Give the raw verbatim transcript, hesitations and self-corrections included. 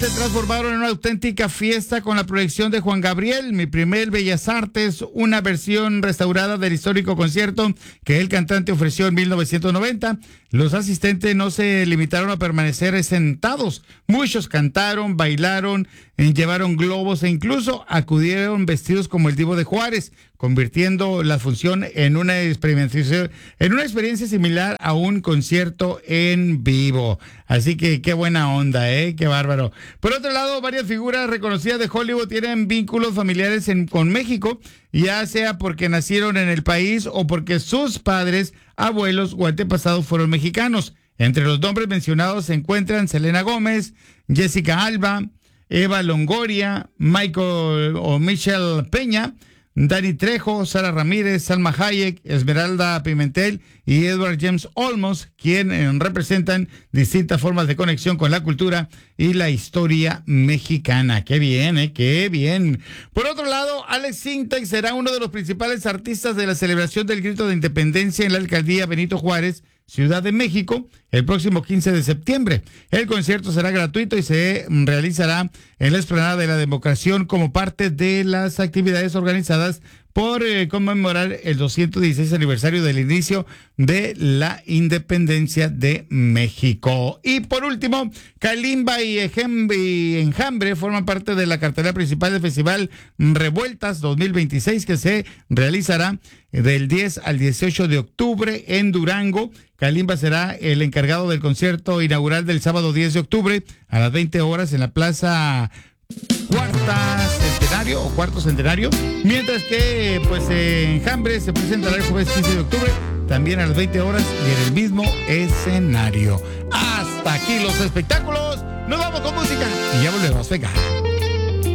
Se transformaron en una auténtica fiesta con la proyección de Juan Gabriel, Mi Primer Bellas Artes, una versión restaurada del histórico concierto que el cantante ofreció en mil novecientos noventa. Los asistentes no se limitaron a permanecer sentados. Muchos cantaron, bailaron, llevaron globos e incluso acudieron vestidos como el Divo de Juárez, convirtiendo la función en una experimentación, en una experiencia similar a un concierto en vivo. Así que qué buena onda, ¿eh? Qué bárbaro. Por otro lado, varias figuras reconocidas de Hollywood tienen vínculos familiares en, con México, ya sea porque nacieron en el país o porque sus padres, abuelos o antepasados fueron mexicanos. Entre los nombres mencionados se encuentran Selena Gómez, Jessica Alba, Eva Longoria, Michael o Michelle Peña, Dani Trejo, Sara Ramírez, Salma Hayek, Esmeralda Pimentel y Edward James Olmos, quienes representan distintas formas de conexión con la cultura y la historia mexicana. ¡Qué bien, eh! ¡Qué bien! Por otro lado, Alex Sintek será uno de los principales artistas de la celebración del Grito de Independencia en la alcaldía Benito Juárez, Ciudad de México, el próximo quince de septiembre. El concierto será gratuito y se realizará en la Explanada de la Democracia como parte de las actividades organizadas por eh, conmemorar el doscientos dieciséis aniversario del inicio de la independencia de México. Y por último, Kalimba y Enjambre forman parte de la cartelera principal del Festival Revueltas dos mil veintiséis, que se realizará del diez al dieciocho de octubre en Durango. Kalimba será el encargado del concierto inaugural del sábado diez de octubre a las veinte horas en la Plaza Cuarta Centenario o Cuarto Centenario, mientras que pues Enjambre se presentará el jueves quince de octubre también a las veinte horas y en el mismo escenario. Hasta aquí los espectáculos, nos vamos con música y ya volvemos. Venga.